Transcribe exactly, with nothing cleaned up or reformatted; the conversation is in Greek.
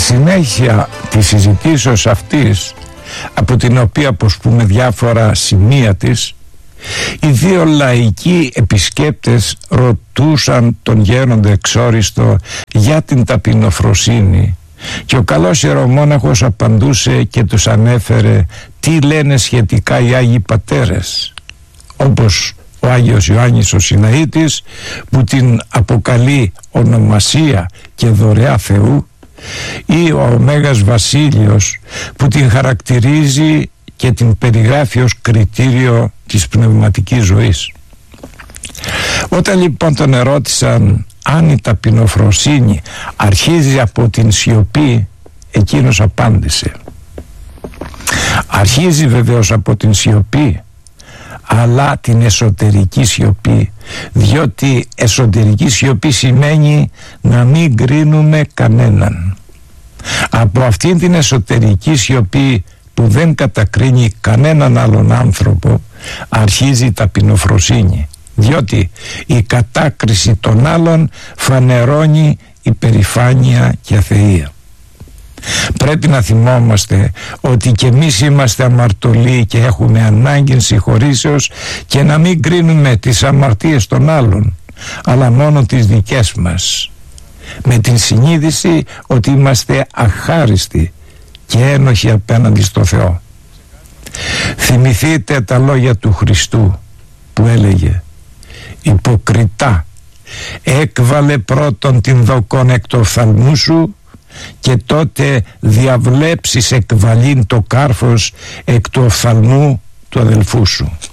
συνέχεια της συζητήσεως αυτής, από την οποία αποσπούμε διάφορα σημεία της, οι δύο λαϊκοί επισκέπτες ρωτούσαν τον γέροντα Εξόριστο για την ταπεινοφροσύνη και ο καλός ιερομόναχος απαντούσε και τους ανέφερε τι λένε σχετικά οι Άγιοι Πατέρες, όπως ο Άγιος Ιωάννης ο Συναήτης που την αποκαλεί ονομασία και δωρεά Θεού, ή ο Μέγας Βασίλειος που την χαρακτηρίζει και την περιγράφει ως κριτήριο της πνευματικής ζωής. Όταν λοιπόν τον ερώτησαν αν η ταπεινοφροσύνη αρχίζει από την σιωπή, εκείνος απάντησε: αρχίζει βεβαίως από την σιωπή, αλλά την εσωτερική σιωπή, διότι εσωτερική σιωπή σημαίνει να μην κρίνουμε κανέναν. Από αυτήν την εσωτερική σιωπή που δεν κατακρίνει κανέναν άλλον άνθρωπο αρχίζει η ταπεινοφροσύνη, διότι η κατάκριση των άλλων φανερώνει υπερηφάνεια και αθεία. Πρέπει να θυμόμαστε ότι και εμείς είμαστε αμαρτωλοί και έχουμε ανάγκη συγχωρήσεως και να μην κρίνουμε τις αμαρτίες των άλλων, αλλά μόνο τις δικές μας, με την συνείδηση ότι είμαστε αχάριστοι και ένοχοι απέναντι στο Θεό. Θυμηθείτε τα λόγια του Χριστού που έλεγε: «Υποκριτά, έκβαλε πρώτον την δοκόν εκ του οφθαλμού σου και τότε διαβλέψεις εκβαλήν το κάρφος εκ του οφθαλμού του αδελφού σου».